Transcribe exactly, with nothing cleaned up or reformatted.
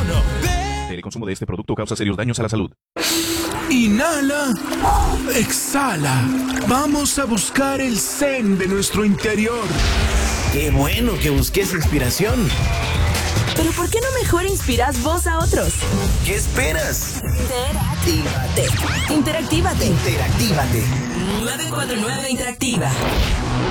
El consumo de este producto causa serios daños a la salud. Inhala, exhala. Vamos a buscar el zen de nuestro interior. Qué bueno que busques inspiración. Pero ¿por qué no mejor inspiras vos a otros? ¿Qué esperas? Interactívate. Interactívate. Interactívate. nueve cuatro nueve Interactiva.